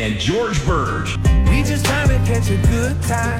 and George Burge. We just trying to catch a good time.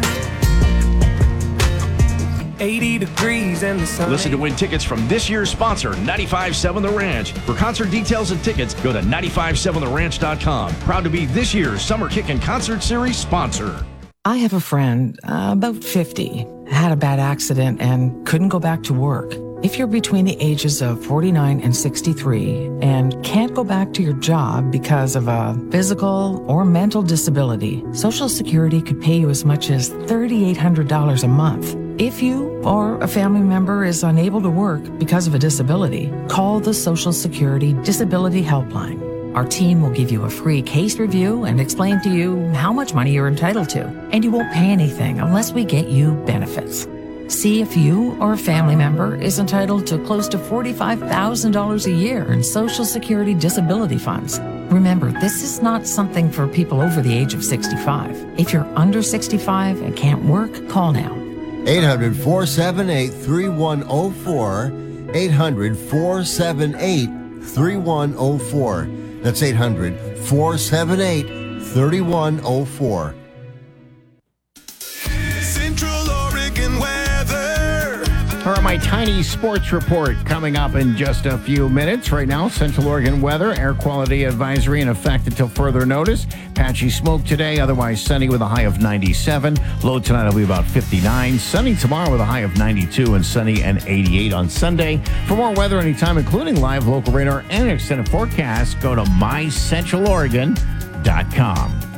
80 degrees and the sun. Listen to win tickets from this year's sponsor, 95.7 The Ranch. For concert details and tickets, go to 957theranch.com. Proud to be this year's Summer Kickin' Concert Series sponsor. I have a friend, about 50, had a bad accident and couldn't go back to work. If you're between the ages of 49 and 63 and can't go back to your job because of a physical or mental disability, Social Security could pay you as much as $3,800 a month. If you or a family member is unable to work because of a disability, call the Social Security Disability Helpline. Our team will give you a free case review and explain to you how much money you're entitled to, and you won't pay anything unless we get you benefits. See if you or a family member is entitled to close to $45,000 a year in Social Security disability funds. Remember, this is not something for people over the age of 65. If you're under 65 and can't work, call now. 800-478-3104. 800-478-3104. That's 800-478-3104. Central Oregon weather. All right, my tiny sports report coming up in just a few minutes. Right now, Central Oregon weather, air quality advisory in effect until further notice. Patchy smoke today, otherwise sunny with a high of 97. Low tonight will be about 59. Sunny tomorrow with a high of 92 and sunny and 88 on Sunday. For more weather anytime, including live local radar and extended forecast, go to mycentraloregon.com.